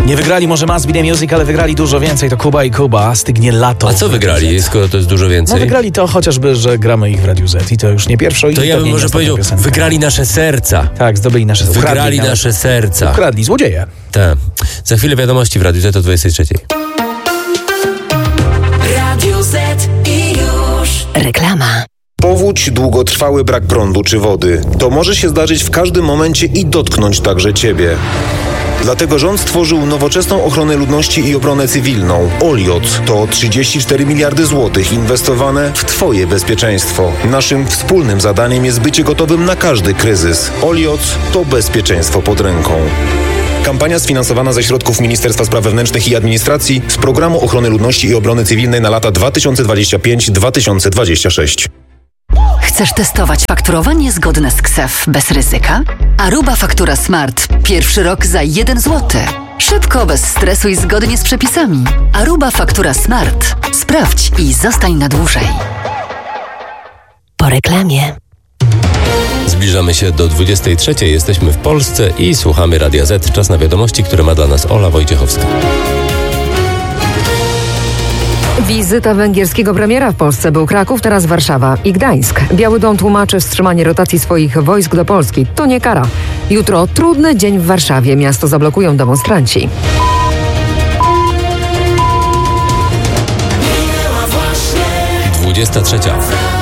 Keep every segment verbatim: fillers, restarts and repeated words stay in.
Nie wygrali może Must Be The Music, ale wygrali dużo więcej. To Kuba i Kuba, Stygnie lato. A co wygrali, skoro to jest dużo więcej? No wygrali to chociażby, że gramy ich w Radiu Z i to już nie pierwszą i To ja bym może powiedział, piosenka. wygrali nasze serca. Tak, zdobyli nasze serca. Wygrali nasze serca. Ukradli, złodzieje. Tak. Za chwilę wiadomości w Radiu Z o dwudziestej trzeciej. Radio Z i już. Reklama. Powódź, długotrwały brak prądu czy wody. To może się zdarzyć w każdym momencie i dotknąć także Ciebie. Dlatego rząd stworzył nowoczesną ochronę ludności i obronę cywilną. Oliot to trzydzieści cztery miliardy złotych inwestowane w Twoje bezpieczeństwo. Naszym wspólnym zadaniem jest bycie gotowym na każdy kryzys. Oliot to bezpieczeństwo pod ręką. Kampania sfinansowana ze środków Ministerstwa Spraw Wewnętrznych i Administracji z Programu Ochrony Ludności i Obrony Cywilnej na lata dwa tysiące dwudziesty piąty do dwa tysiące dwudziestego szóstego. Chcesz testować fakturowanie zgodne z K S E F bez ryzyka? Aruba Faktura Smart. Pierwszy rok za jeden złoty. Szybko, bez stresu i zgodnie z przepisami. Aruba Faktura Smart. Sprawdź i zostań na dłużej. Po reklamie. Zbliżamy się do dwudziestej trzeciej. Jesteśmy w Polsce i słuchamy Radia Z. Czas na wiadomości, które ma dla nas Ola Wojciechowska. Wizyta węgierskiego premiera w Polsce był Kraków, teraz Warszawa i Gdańsk. Biały Dom tłumaczy wstrzymanie rotacji swoich wojsk do Polski. To nie kara. Jutro trudny dzień w Warszawie. Miasto zablokują demonstranci. dwudziesta trzecia.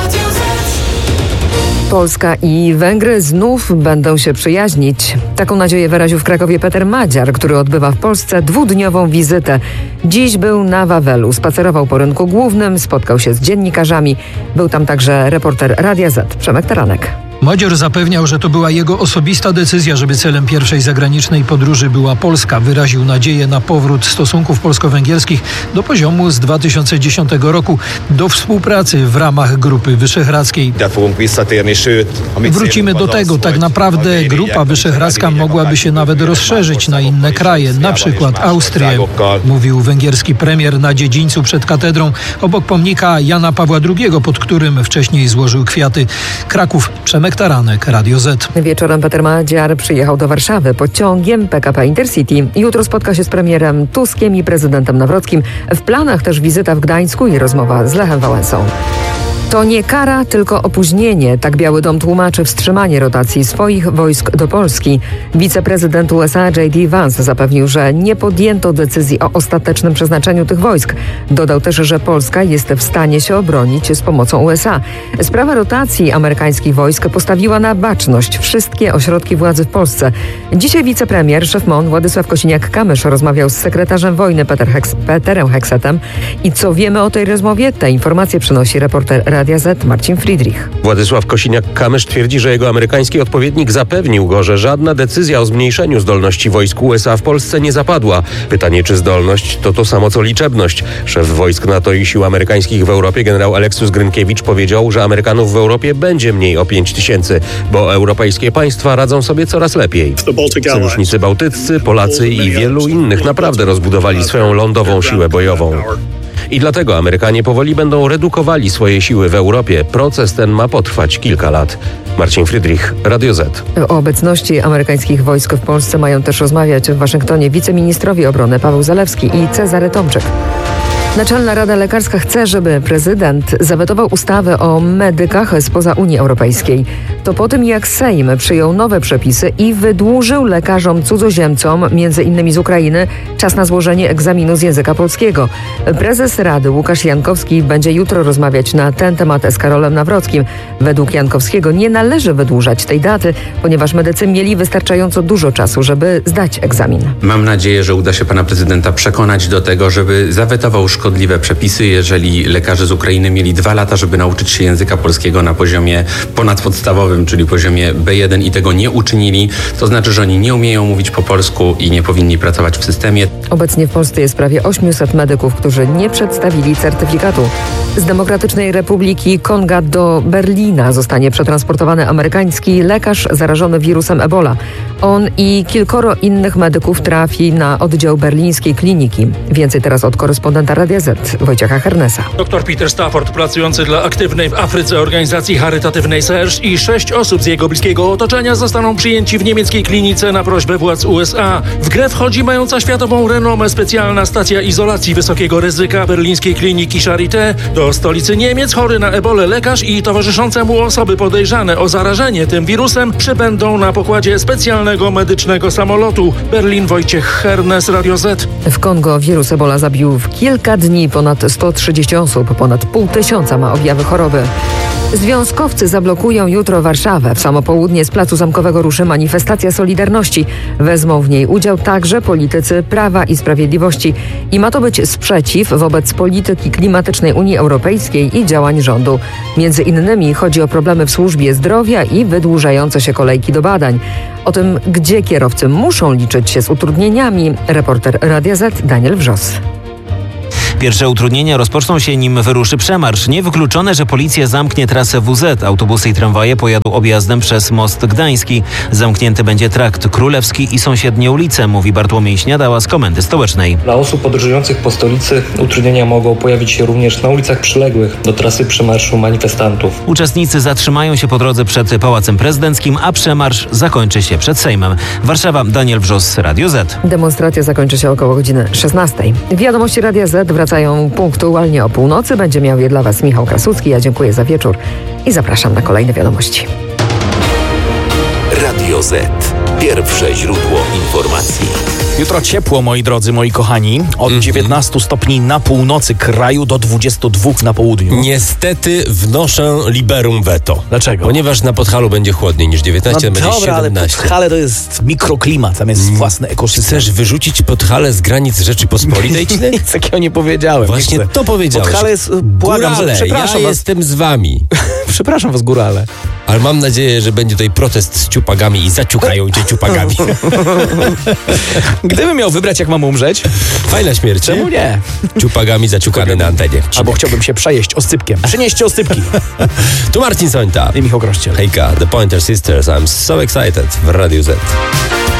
Polska i Węgry znów będą się przyjaźnić. Taką nadzieję wyraził w Krakowie Peter Madziar, który odbywa w Polsce dwudniową wizytę. Dziś był na Wawelu, spacerował po rynku głównym, spotkał się z dziennikarzami. Był tam także reporter Radia Z, Przemek Taranek. Madziar zapewniał, że to była jego osobista decyzja, żeby celem pierwszej zagranicznej podróży była Polska. Wyraził nadzieję na powrót stosunków polsko-węgierskich do poziomu z dwa tysiące dziesiątego roku, do współpracy w ramach Grupy Wyszehradzkiej. Wrócimy do tego. Tak naprawdę Grupa Wyszehradzka mogłaby się nawet rozszerzyć na inne kraje, na przykład Austrię, mówił węgierski premier na dziedzińcu przed katedrą, obok pomnika Jana Pawła drugiego, pod którym wcześniej złożył kwiaty. Kraków, Przemek Taranek, Radio Z. Wieczorem Peter Madziar przyjechał do Warszawy pociągiem P K P Intercity. Jutro spotka się z premierem Tuskiem i prezydentem Nawrockim. W planach też wizyta w Gdańsku i rozmowa z Lechem Wałęsą. To nie kara, tylko opóźnienie. Tak Biały Dom tłumaczy wstrzymanie rotacji swoich wojsk do Polski. Wiceprezydent U S A J D Vance zapewnił, że nie podjęto decyzji o ostatecznym przeznaczeniu tych wojsk. Dodał też, że Polska jest w stanie się obronić z pomocą U S A. Sprawa rotacji amerykańskich wojsk postawiła na baczność wszystkie ośrodki władzy w Polsce. Dzisiaj wicepremier, szef M O N Władysław Kosiniak-Kamysz rozmawiał z sekretarzem wojny Peter Heks- Peterem Heksetem. I co wiemy o tej rozmowie? Te informacje przynosi reporter Radia Z Marcin Friedrich. Władysław Kosiniak-Kamysz twierdzi, że jego amerykański odpowiednik zapewnił go, że żadna decyzja o zmniejszeniu zdolności wojsk U S A w Polsce nie zapadła. Pytanie, czy zdolność to to samo co liczebność. Szef wojsk NATO i sił amerykańskich w Europie generał Aleksius Grynkiewicz powiedział, że Amerykanów w Europie będzie mniej o pięć tysięcy, bo europejskie państwa radzą sobie coraz lepiej. Sojusznicy bałtyccy, Polacy i wielu innych naprawdę rozbudowali swoją lądową siłę bojową. I dlatego Amerykanie powoli będą redukowali swoje siły w Europie. Proces ten ma potrwać kilka lat. Marcin Friedrich, Radio Z. O obecności amerykańskich wojsk w Polsce mają też rozmawiać w Waszyngtonie wiceministrowie obrony Paweł Zalewski i Cezary Tomczyk. Naczelna Rada Lekarska chce, żeby prezydent zawetował ustawę o medykach spoza Unii Europejskiej. To po tym, jak Sejm przyjął nowe przepisy i wydłużył lekarzom cudzoziemcom, między innymi z Ukrainy, czas na złożenie egzaminu z języka polskiego. Prezes Rady Łukasz Jankowski będzie jutro rozmawiać na ten temat z Karolem Nawrockim. Według Jankowskiego nie należy wydłużać tej daty, ponieważ medycy mieli wystarczająco dużo czasu, żeby zdać egzamin. Mam nadzieję, że uda się pana prezydenta przekonać do tego, żeby zawetował szkodliwe przepisy, jeżeli lekarze z Ukrainy mieli dwa lata, żeby nauczyć się języka polskiego na poziomie ponadpodstawowym, czyli poziomie B jeden i tego nie uczynili. To znaczy, że oni nie umieją mówić po polsku i nie powinni pracować w systemie. Obecnie w Polsce jest prawie osiemset medyków, którzy nie przedstawili certyfikatu. Z Demokratycznej Republiki Konga do Berlina zostanie przetransportowany amerykański lekarz zarażony wirusem Ebola. On i kilkoro innych medyków trafi na oddział berlińskiej kliniki. Więcej teraz od korespondenta Radia Radia Z Wojciecha Hernesa. Doktor Peter Stafford, pracujący dla aktywnej w Afryce organizacji charytatywnej Serge, i sześć osób z jego bliskiego otoczenia zostaną przyjęci w niemieckiej klinice na prośbę władz U S A. W grę wchodzi mająca światową renomę specjalna stacja izolacji wysokiego ryzyka berlińskiej kliniki Charité. Do stolicy Niemiec chory na ebolę lekarz i towarzyszące mu osoby podejrzane o zarażenie tym wirusem przybędą na pokładzie specjalnego medycznego samolotu. Berlin, Wojciech Hernes, Radio Z. W Kongo wirus ebola zabił w kilka dni ponad sto trzydzieści osób. Ponad pół tysiąca ma objawy choroby. Związkowcy zablokują jutro Warszawę. W samo południe z Placu Zamkowego ruszy manifestacja Solidarności. Wezmą w niej udział także politycy Prawa i Sprawiedliwości. I ma to być sprzeciw wobec polityki klimatycznej Unii Europejskiej i działań rządu. Między innymi chodzi o problemy w służbie zdrowia i wydłużające się kolejki do badań. O tym, gdzie kierowcy muszą liczyć się z utrudnieniami, reporter Radia Z Daniel Wrzos. Pierwsze utrudnienia rozpoczną się, nim wyruszy przemarsz. Niewykluczone, że policja zamknie trasę W Z. Autobusy i tramwaje pojadą objazdem przez Most Gdański. Zamknięty będzie Trakt Królewski i sąsiednie ulice, mówi Bartłomiej Śniadała z Komendy Stołecznej. Dla osób podróżujących po stolicy utrudnienia mogą pojawić się również na ulicach przyległych do trasy przemarszu manifestantów. Uczestnicy zatrzymają się po drodze przed Pałacem Prezydenckim, a przemarsz zakończy się przed Sejmem. Warszawa, Daniel Wrzos, Radio Z. Demonstracja zakończy się około godziny szesnastej. Wiadomości Radia Z wracają punktualnie o północy. Będzie miał je dla Was Michał Krasucki. Ja dziękuję za wieczór i zapraszam na kolejne wiadomości. Radio Z. Pierwsze źródło informacji. Jutro ciepło, moi drodzy, moi kochani. Od mm-hmm. dziewiętnastu stopni na północy kraju do dwudziestu dwóch na południu. Niestety wnoszę liberum veto. Dlaczego? Ponieważ na Podhalu będzie chłodniej niż dziewiętnaście, no będzie dobra, siedemnaście. Ale Podhale to jest mikroklimat, tam jest własny ekosystem. Chcesz wyrzucić Podhale z granic Rzeczypospolitej? Nic takiego nie powiedziałem. Właśnie to powiedziałeś. Podhale jest, błagam, górale, przepraszam ja was. jestem z wami. Przepraszam was, górale. Ale mam nadzieję, że będzie tutaj protest z ciupagami i zaciukają cię ciupagami. Gdybym miał wybrać, jak mam umrzeć, fajna śmierć. Czemu nie? Ciupagami zaciukany na antenie. Albo chciałbym się przejeść oscypkiem. Przynieście oscypki. Tu Marcin Sońta i Michał Grościel. Hejka, The Pointer Sisters. I'm so excited w Radiu Z.